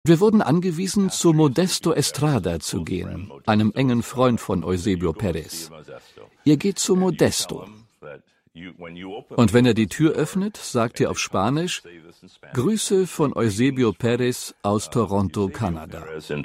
Wir wurden angewiesen, zu Modesto Estrada zu gehen, einem engen Freund von Eusebio Perez. Ihr geht zu Modesto. Und wenn er die Tür öffnet, sagt er auf Spanisch: Grüße von Eusebio Perez aus Toronto, Kanada.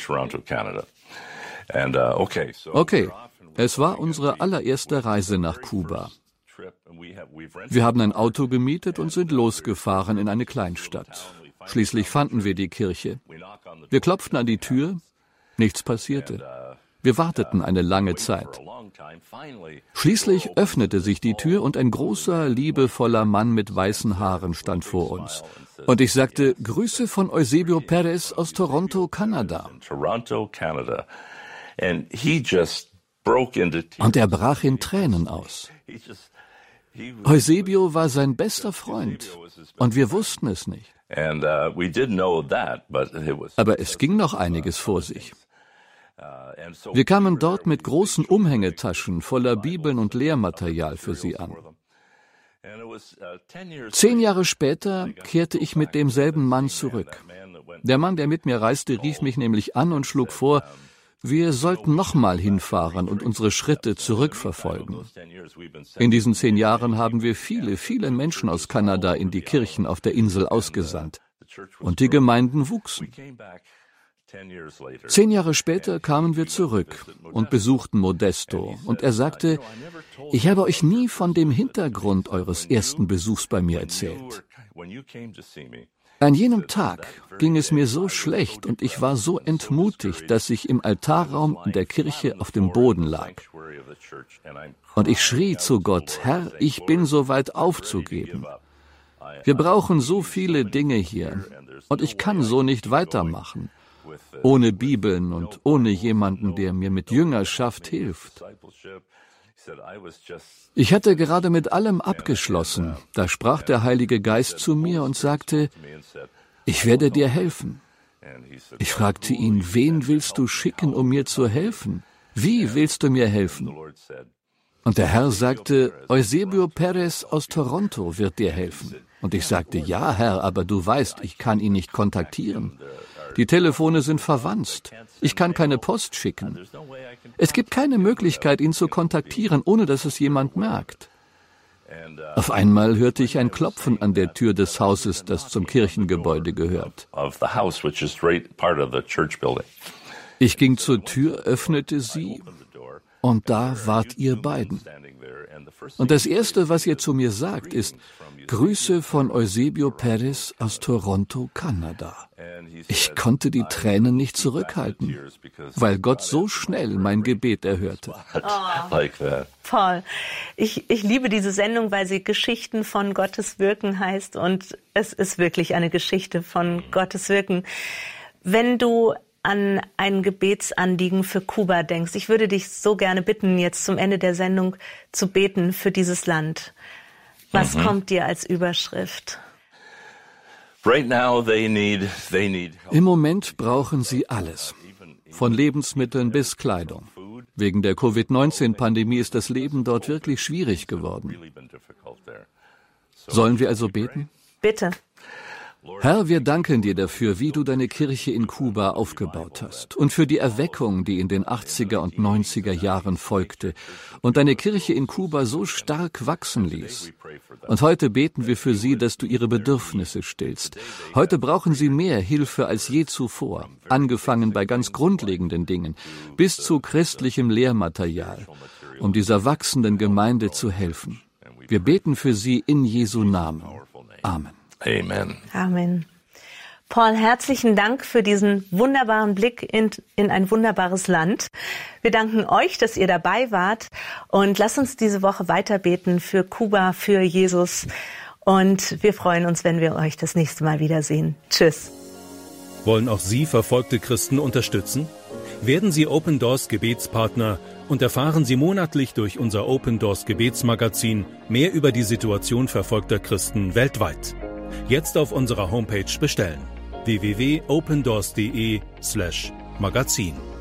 Okay, es war unsere allererste Reise nach Kuba. Wir haben ein Auto gemietet und sind losgefahren in eine Kleinstadt. Schließlich fanden wir die Kirche. Wir klopften an die Tür, nichts passierte. Wir warteten eine lange Zeit. Schließlich öffnete sich die Tür und ein großer, liebevoller Mann mit weißen Haaren stand vor uns. Und ich sagte: Grüße von Eusebio Perez aus Toronto, Kanada. Und er brach in Tränen aus. Eusebio war sein bester Freund und wir wussten es nicht. Aber es ging noch einiges vor sich. Wir kamen dort mit großen Umhängetaschen voller Bibeln und Lehrmaterial für sie an. 10 Jahre später kehrte ich mit demselben Mann zurück. Der Mann, der mit mir reiste, rief mich nämlich an und schlug vor, wir sollten nochmal hinfahren und unsere Schritte zurückverfolgen. In diesen 10 Jahren haben wir viele Menschen aus Kanada in die Kirchen auf der Insel ausgesandt. Und die Gemeinden wuchsen. 10 Jahre später kamen wir zurück und besuchten Modesto. Und er sagte: Ich habe euch nie von dem Hintergrund eures ersten Besuchs bei mir erzählt. An jenem Tag ging es mir so schlecht und ich war so entmutigt, dass ich im Altarraum in der Kirche auf dem Boden lag. Und ich schrie zu Gott: Herr, ich bin so weit aufzugeben. Wir brauchen so viele Dinge hier und ich kann so nicht weitermachen. Ohne Bibeln und ohne jemanden, der mir mit Jüngerschaft hilft. Ich hatte gerade mit allem abgeschlossen. Da sprach der Heilige Geist zu mir und sagte: Ich werde dir helfen. Ich fragte ihn: Wen willst du schicken, um mir zu helfen? Wie willst du mir helfen? Und der Herr sagte: Eusebio Perez aus Toronto wird dir helfen. Und ich sagte: Ja, Herr, aber du weißt, ich kann ihn nicht kontaktieren. Die Telefone sind verwanzt. Ich kann keine Post schicken. Es gibt keine Möglichkeit, ihn zu kontaktieren, ohne dass es jemand merkt. Auf einmal hörte ich ein Klopfen an der Tür des Hauses, das zum Kirchengebäude gehört. Ich ging zur Tür, öffnete sie, und da wart ihr beiden. Und das Erste, was ihr zu mir sagt, ist: Grüße von Eusebio Perez aus Toronto, Kanada. Ich konnte die Tränen nicht zurückhalten, weil Gott so schnell mein Gebet erhörte. Paul, ich liebe diese Sendung, weil sie Geschichten von Gottes Wirken heißt, und es ist wirklich eine Geschichte von Gottes Wirken. Wenn du an ein Gebetsanliegen für Kuba denkst, ich würde dich so gerne bitten, jetzt zum Ende der Sendung zu beten für dieses Land. Was kommt dir als Überschrift? Im Moment brauchen sie alles, von Lebensmitteln bis Kleidung. Wegen der Covid-19-Pandemie ist das Leben dort wirklich schwierig geworden. Sollen wir also beten? Bitte. Herr, wir danken dir dafür, wie du deine Kirche in Kuba aufgebaut hast und für die Erweckung, die in den 80er und 90er Jahren folgte und deine Kirche in Kuba so stark wachsen ließ. Und heute beten wir für sie, dass du ihre Bedürfnisse stillst. Heute brauchen sie mehr Hilfe als je zuvor, angefangen bei ganz grundlegenden Dingen bis zu christlichem Lehrmaterial, um dieser wachsenden Gemeinde zu helfen. Wir beten für sie in Jesu Namen. Amen. Amen. Amen. Paul, herzlichen Dank für diesen wunderbaren Blick in ein wunderbares Land. Wir danken euch, dass ihr dabei wart, und lasst uns diese Woche weiter beten für Kuba, für Jesus, und wir freuen uns, wenn wir euch das nächste Mal wiedersehen. Tschüss. Wollen auch Sie verfolgte Christen unterstützen? Werden Sie Open Doors Gebetspartner und erfahren Sie monatlich durch unser Open Doors Gebetsmagazin mehr über die Situation verfolgter Christen weltweit. Jetzt auf unserer Homepage bestellen: www.opendoors.de/magazin.